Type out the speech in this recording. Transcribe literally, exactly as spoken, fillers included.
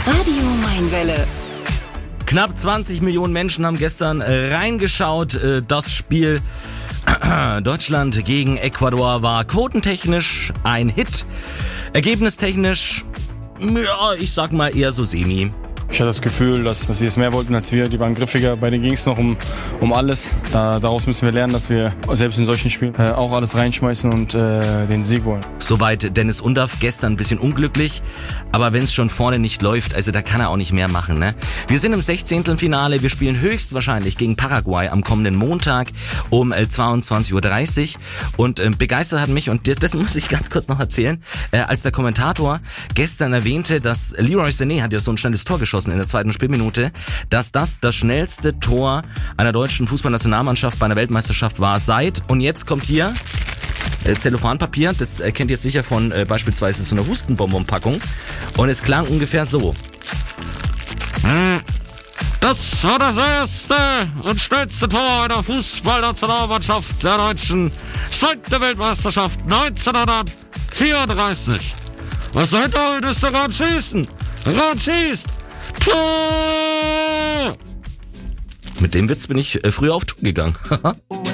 Radio Mainwelle. Knapp zwanzig Millionen Menschen haben gestern reingeschaut. Das Spiel Deutschland gegen Ecuador war quotentechnisch ein Hit. Ergebnistechnisch, ja, ich sag mal eher so semi. Ich hatte das Gefühl, dass, dass sie es mehr wollten als wir. Die waren griffiger. Bei denen ging es noch um, um alles. Da, daraus müssen wir lernen, dass wir selbst in solchen Spielen äh, auch alles reinschmeißen und äh, den Sieg wollen. Soweit Dennis Undaff, gestern ein bisschen unglücklich. Aber wenn es schon vorne nicht läuft, also da kann er auch nicht mehr machen, ne? Wir sind im Sechzehntelfinale. Wir spielen höchstwahrscheinlich gegen Paraguay am kommenden Montag um äh, zweiundzwanzig Uhr dreißig. Und äh, begeistert hat mich, und das, das muss ich ganz kurz noch erzählen, äh, als der Kommentator gestern erwähnte, dass Leroy Sané hat ja so ein schnelles Tor geschossen in der zweiten Spielminute, dass das das schnellste Tor einer deutschen Fußballnationalmannschaft bei einer Weltmeisterschaft war seit, und jetzt kommt hier äh, Zellophanpapier, das äh, kennt ihr sicher von äh, beispielsweise so einer Hustenbonbon-Packung, und es klang ungefähr so. Das war das erste und schnellste Tor einer Fußballnationalmannschaft der Deutschen seit der Weltmeisterschaft neunzehnhundertvierunddreißig. Was soll da ist der Rad schießen? Rad schießt! Mit dem Witz bin ich äh, früher auf Tour gegangen.